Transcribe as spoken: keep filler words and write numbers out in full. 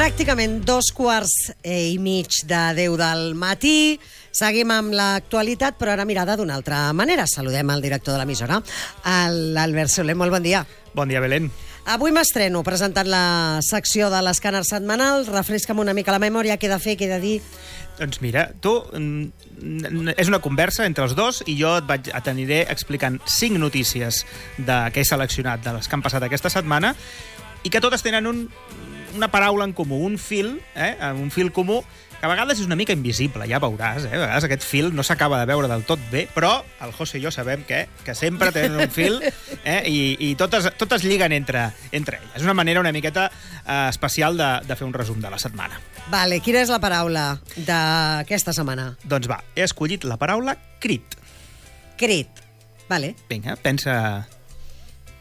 Pràcticament dos quarts i mig de deu del matí. Seguim amb l'actualitat, però ara mirada d'una altra manera. Saludem el director de l'emissora, l'Albert Soler. Molt bon dia. Bon dia, Belén. Avui m'estreno presentant la secció de l'escàner setmanal. Refresca'm una mica la memòria, què he de fer, què he de dir? Doncs mira, tu, és una conversa entre els dos i jo et vaig t'aniré explicant cinc notícies de, que he seleccionat de les que han passat aquesta setmana i que totes tenen un, una paraula en comú, un fil, eh, un fil comú, que a vegades és una mica invisible, ja veuràs, eh? A vegades aquest fil no s'acaba de veure del tot bé, però el José i jo sabem que, que sempre tenen un fil eh? I, i totes, totes lliguen entre, entre elles. És una manera una miqueta eh, especial de, de fer un resum de la setmana. Vale, quina és la paraula d'aquesta setmana? Doncs va, he escollit la paraula crit. Crit. Vale. Vinga, pensa,